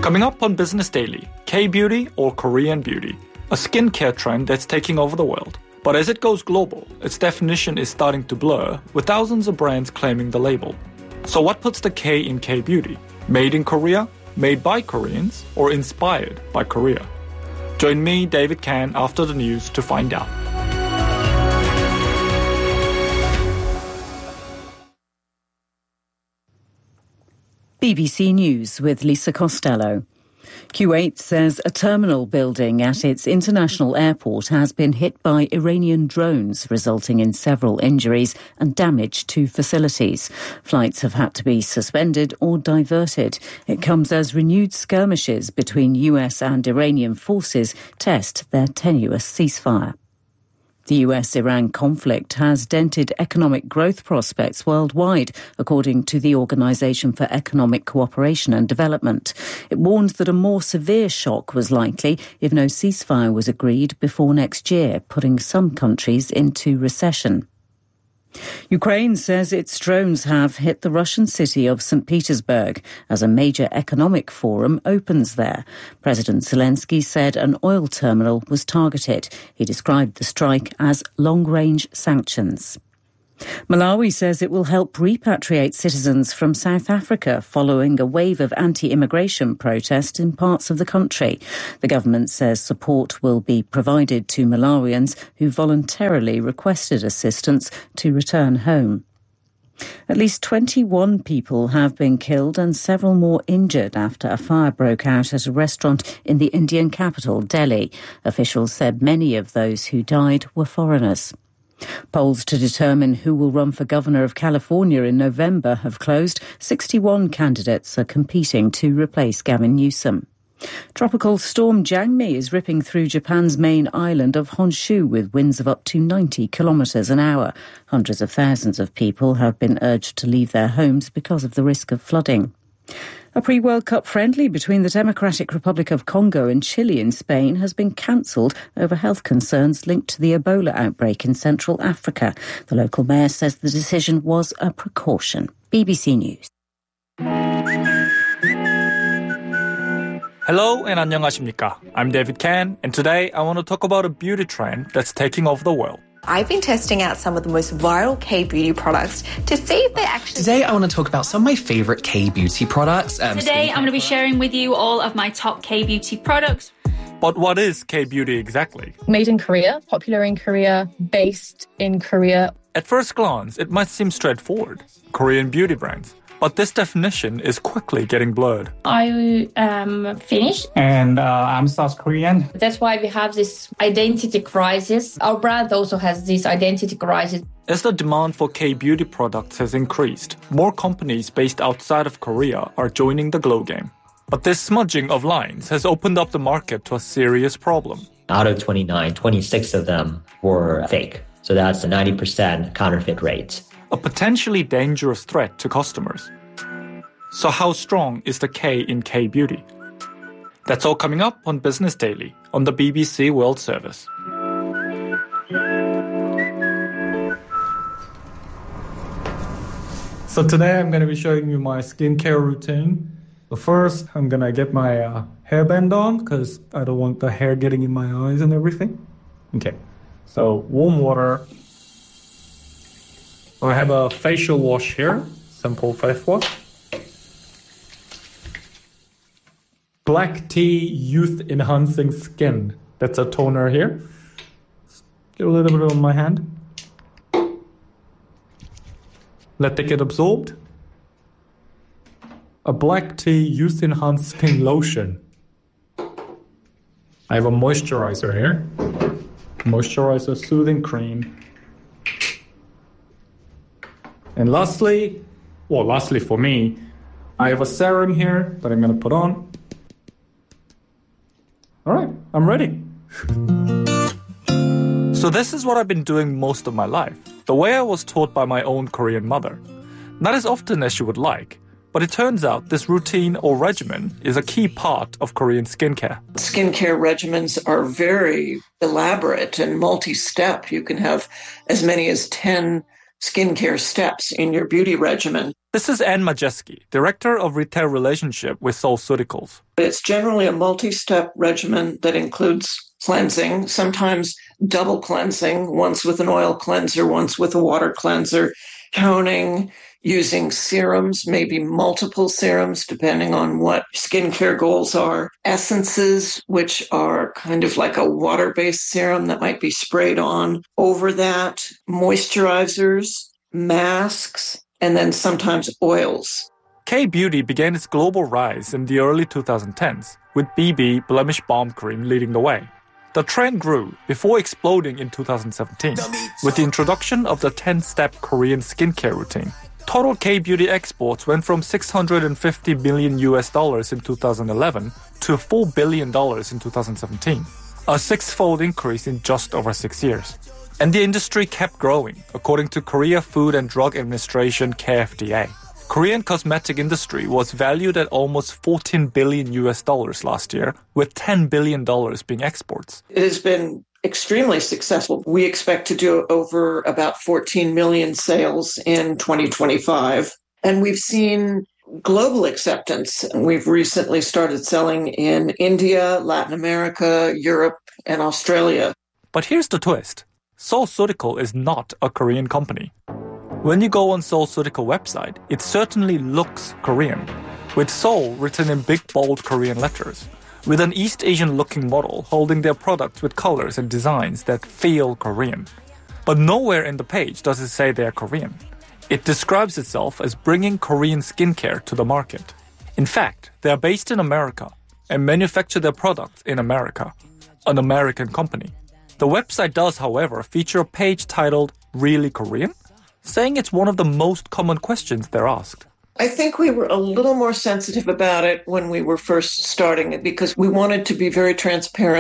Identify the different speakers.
Speaker 1: Coming up on Business Daily, K-beauty or Korean beauty, a skincare trend that's taking over the world. But as it goes global, its definition is starting to blur, with thousands of brands claiming the label. So what puts the K in K-beauty? Made in Korea, made by Koreans, or inspired by Korea? Join me, David Can, after the news to find out.
Speaker 2: BBC News with Lisa Costello. Kuwait says a terminal building at its international airport has been hit by Iranian drones, resulting in several injuries and damage to facilities. Flights have had to be suspended or diverted. It comes as renewed skirmishes between US and Iranian forces test their tenuous ceasefire. The US-Iran conflict has dented economic growth prospects worldwide, according to the Organisation for Economic Cooperation and Development. It warned that a more severe shock was likely if no ceasefire was agreed before next year, putting some countries into recession. Ukraine says its drones have hit the Russian city of St. Petersburg as a major economic forum opens there. President Zelensky said an oil terminal was targeted. He described the strike as long-range sanctions. Malawi says it will help repatriate citizens from South Africa following a wave of anti-immigration protest in parts of the country. The government says support will be provided to Malawians who voluntarily requested assistance to return home. At least 21 people have been killed and several more injured after a fire broke out at a restaurant in the Indian capital, Delhi. Officials said many of those who died were foreigners. Polls to determine who will run for governor of California in November have closed. 61 candidates are competing to replace Gavin Newsom. Tropical storm Jangmi is ripping through Japan's main island of Honshu with winds of up to 90 kilometres an hour. Hundreds of thousands of people have been urged to leave their homes because of the risk of flooding. A pre-World Cup friendly between the Democratic Republic of Congo and Chile in Spain has been cancelled over health concerns linked to the Ebola outbreak in Central Africa. The local mayor says the decision was a precaution. BBC News.
Speaker 1: Hello and 안녕하십니까. I'm David Can, and today I want to talk about a beauty trend that's taking over the world.
Speaker 3: I've been testing out some of the most viral K-beauty products to see if they actually...
Speaker 4: Today, I want to talk about some of my favourite K-beauty products.
Speaker 5: Today, I'm going to be sharing with you all of my top K-beauty products.
Speaker 1: But what is K-beauty exactly?
Speaker 6: Made in Korea, popular in Korea, based in Korea.
Speaker 1: At first glance, it might seem straightforward. Korean beauty brands. But this definition is quickly getting blurred.
Speaker 5: I am Finnish.
Speaker 7: And I'm South Korean.
Speaker 5: That's why we have this identity crisis. Our brand also has this identity crisis.
Speaker 1: As the demand for K-beauty products has increased, more companies based outside of Korea are joining the glow game. But this smudging of lines has opened up the market to a serious problem.
Speaker 8: Out of 29, 26 of them were fake. So that's a 90% counterfeit rate.
Speaker 1: A potentially dangerous threat to customers. So how strong is the K in K-beauty? That's all coming up on Business Daily on the BBC World Service.
Speaker 7: So today I'm going to be showing you my skincare routine. So first, I'm going to get my hairband on because I don't want the hair getting in my eyes and everything. Okay, so warm water. I have a facial wash here, simple face wash. Black Tea Youth Enhancing Skin. That's a toner here. Get a little bit on my hand. Let it get absorbed. A Black Tea Youth Enhancing Lotion. I have a moisturizer here. Moisturizer Soothing Cream. And lastly for me, I have a serum here that I'm going to put on. All right, I'm ready.
Speaker 1: So this is what I've been doing most of my life, the way I was taught by my own Korean mother. Not as often as she would like, but it turns out this routine or regimen is a key part of Korean skincare.
Speaker 9: Skincare regimens are very elaborate and multi-step. You can have as many as 10 skincare steps in your beauty regimen.
Speaker 1: This is Anne Majeski, Director of Retail Relationship with SoulCeuticals.
Speaker 9: It's generally a multi-step regimen that includes cleansing, sometimes double cleansing, once with an oil cleanser, once with a water cleanser, toning, using serums, maybe multiple serums, depending on what skincare goals are, essences, which are kind of like a water-based serum that might be sprayed on over that, moisturizers, masks, and then sometimes oils.
Speaker 1: K-Beauty began its global rise in the early 2010s, with BB Blemish Balm Cream leading the way. The trend grew before exploding in 2017 with the introduction of the 10-step Korean skincare routine. Total K-Beauty exports went from $650 million in 2011 to $4 billion in 2017, a six-fold increase in just over 6 years. And the industry kept growing, according to Korea Food and Drug Administration KFDA. Korean cosmetic industry was valued at almost $14 billion last year, with $10 billion being exports.
Speaker 9: It has been extremely successful. We expect to do over about 14 million sales in 2025. And we've seen global acceptance. We've recently started selling in India, Latin America, Europe, and Australia.
Speaker 1: But here's the twist. SoulCeutical is not a Korean company. When you go on SoulCeutical website, it certainly looks Korean, with Seoul written in big bold Korean letters, with an East Asian-looking model holding their products with colors and designs that feel Korean. But nowhere in the page does it say they're Korean. It describes itself as bringing Korean skincare to the market. In fact, they are based in America and manufacture their products in America, an American company. The website does, however, feature a page titled Really Korean? Saying it's one of the most common questions they're asked.
Speaker 9: I think we were a little more sensitive about it when we were first starting it because we wanted to be very transparent